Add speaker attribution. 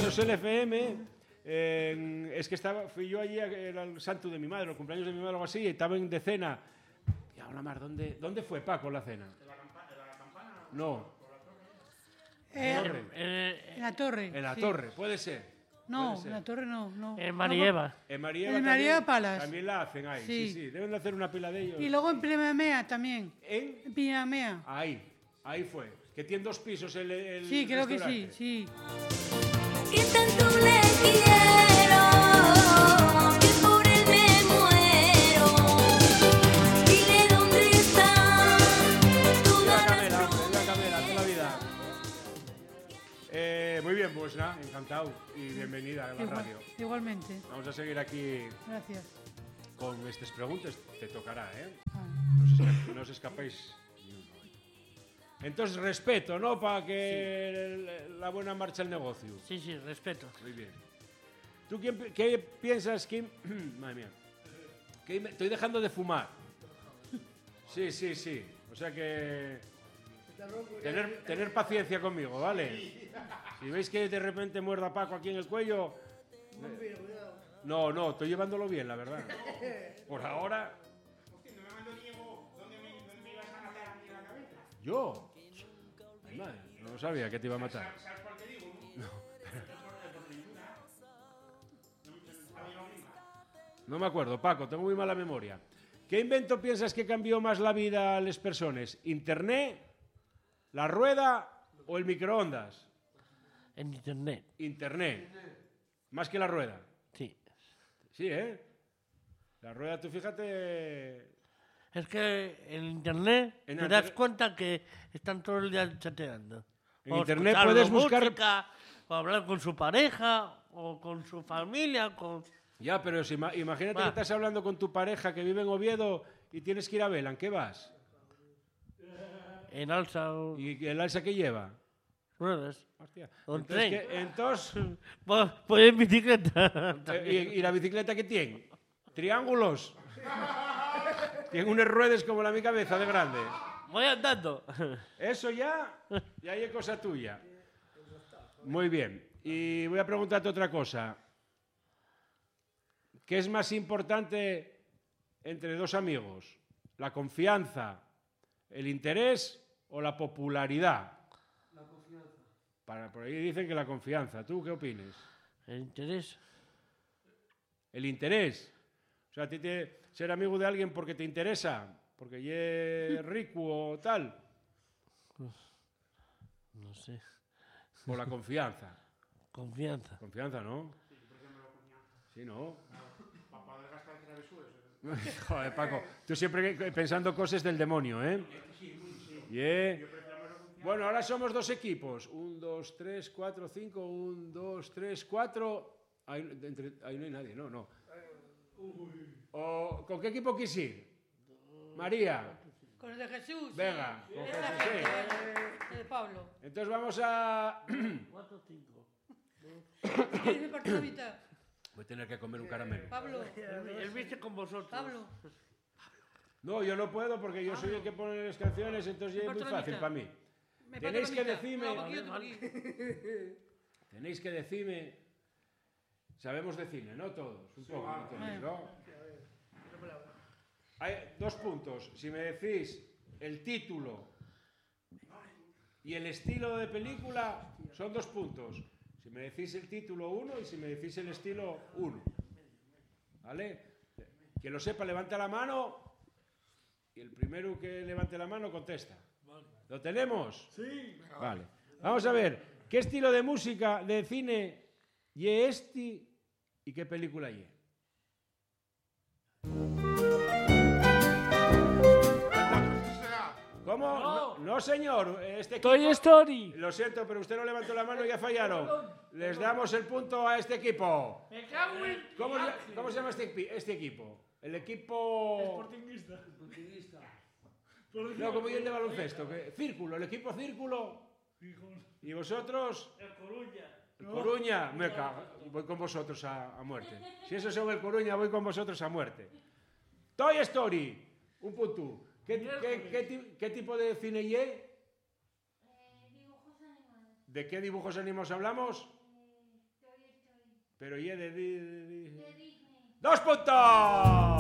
Speaker 1: casos el FM, es que fui yo allí, era el santo de mi madre, el cumpleaños de mi madre o algo así, y estaba de cena. Y ahora más, ¿dónde fue Paco la cena? ¿En la campana? No.
Speaker 2: En la torre.
Speaker 1: En la
Speaker 2: sí.
Speaker 1: torre, puede ser.
Speaker 2: No,
Speaker 1: puede ser.
Speaker 2: en la torre no.
Speaker 3: En Marieva.
Speaker 1: En Marieva
Speaker 2: En Marieva Palas.
Speaker 1: también la hacen ahí, sí. Deben de hacer una pila de ellos.
Speaker 2: Y luego en Pinamea también.
Speaker 1: ¿En?
Speaker 2: Pinamea.
Speaker 1: Ahí fue. Que tiene 2 pisos el
Speaker 2: Sí, creo que
Speaker 1: restaurante.
Speaker 2: sí.
Speaker 4: Que tanto le quiero, que por él me muero. Dile dónde está toda la
Speaker 1: Viva Camela, toda la vida. Muy bien, pues nada, encantado y bienvenida a la radio.
Speaker 2: Igualmente.
Speaker 1: Vamos a seguir aquí
Speaker 2: Gracias.
Speaker 1: con estas preguntas. Te tocará, ¿eh?
Speaker 2: Ah.
Speaker 1: No os escapéis ni uno. Entonces, respeto, ¿no? Para que la buena marcha el negocio.
Speaker 3: Sí, respeto.
Speaker 1: Muy bien. ¿Tú qué piensas que... Madre mía. Que estoy dejando de fumar. Sí. O sea que... Tener paciencia conmigo, ¿vale? Si veis que de repente muerda Paco aquí en el cuello... No, estoy llevándolo bien, la verdad. Por ahora...
Speaker 5: ¿No me mandó Diego dónde me ibas a matar a mí en la cabeza?
Speaker 1: ¿Yo? Ay, madre, no sabía que te iba a matar.
Speaker 5: ¿Sabes por qué digo?
Speaker 1: No me acuerdo, Paco, tengo muy mala memoria. ¿Qué invento piensas que cambió más la vida a las personas? ¿Internet, la rueda o el microondas?
Speaker 3: En internet.
Speaker 1: Internet. Más que la rueda.
Speaker 3: Sí.
Speaker 1: Sí, ¿eh? La rueda, tú fíjate...
Speaker 3: Es que en internet te das cuenta que están todo el día chateando.
Speaker 1: En
Speaker 3: O
Speaker 1: internet
Speaker 3: escuchando
Speaker 1: puedes buscar...
Speaker 3: música, o hablar con su pareja, o con su familia, con...
Speaker 1: Ya, pero si imagínate que estás hablando con tu pareja que vive en Oviedo y tienes que ir a Vela, ¿en qué vas?
Speaker 3: En alza o...
Speaker 1: ¿Y el alza qué lleva?
Speaker 3: ruedas.
Speaker 1: Hostia.
Speaker 3: O en
Speaker 1: Entonces,
Speaker 3: tren.
Speaker 1: entonces
Speaker 3: Pues en bicicleta.
Speaker 1: ¿y la bicicleta qué tiene? ¿Triángulos? Tiene unas ruedas como la mi cabeza de grande.
Speaker 3: Voy andando.
Speaker 1: Eso ya es cosa tuya. Muy bien. Y voy a preguntarte otra cosa. ¿Qué es más importante entre dos amigos? ¿La confianza, el interés o la popularidad?
Speaker 6: La confianza.
Speaker 1: Por ahí dicen que la confianza. ¿Tú qué opinas?
Speaker 3: El interés.
Speaker 1: El interés. O sea, a ti ser amigo de alguien porque te interesa, porque es rico o tal.
Speaker 3: No sé.
Speaker 1: O la confianza.
Speaker 3: Confianza.
Speaker 1: Confianza, ¿no? Sí, ¿no?
Speaker 5: Para poder gastar travesuras.
Speaker 1: Joder, Paco, tú siempre pensando cosas del demonio, ¿eh? Yeah. Bueno, ahora somos 2 equipos. 1, 2, 3, 4, 5. 1, 2, 3, 4. Ahí no hay nadie, no. ¿Con qué equipo quieres ir? María.
Speaker 2: Con el de Jesús.
Speaker 1: Venga,
Speaker 2: sí.
Speaker 1: con
Speaker 2: Esa
Speaker 1: Jesús,
Speaker 2: gente,
Speaker 1: sí.
Speaker 2: el de Pablo.
Speaker 1: Entonces vamos a...
Speaker 3: 4 o 5.
Speaker 2: ¿Quieres me partir la mitad?
Speaker 1: Voy a tener que comer un caramelo.
Speaker 2: Pablo.
Speaker 3: Él viste con vosotros.
Speaker 2: Pablo.
Speaker 1: No, yo no puedo porque yo soy el que pone las canciones, entonces ya es muy fácil para mí. Tenéis que decirme... Tenéis que decirme... Sabemos de cine, ¿no? Todos. Un poco, ¿no? Hay 2 puntos. Si me decís el título y el estilo de película, son 2 puntos. Si me decís el título, 1, y si me decís el estilo, 1. ¿Vale? Quien lo sepa, levanta la mano y el primero que levante la mano contesta. ¿Lo tenemos?
Speaker 6: Sí.
Speaker 1: Vale. Vamos a ver, ¿qué estilo de música, de cine, ye este y qué película ye? ¿Cómo? No, señor. Este equipo,
Speaker 3: Toy Story.
Speaker 1: Lo siento, pero usted no levantó la mano y ya fallaron. Les damos el punto a este equipo.
Speaker 3: Me cago en...
Speaker 1: ¿Cómo se llama este equipo? El equipo...
Speaker 6: Sportingista.
Speaker 1: No, como yo el de baloncesto. Círculo, el equipo Círculo. ¿Y vosotros?
Speaker 3: El Coruña.
Speaker 1: El Coruña. Me cago. Voy con vosotros a muerte. Si esos son el Coruña, voy con vosotros a muerte. Toy Story. Un punto. ¿Qué tipo de cine ye?
Speaker 4: dibujos animados.
Speaker 1: ¿De qué dibujos animados hablamos? Pero y de Disney. ¡2 puntos!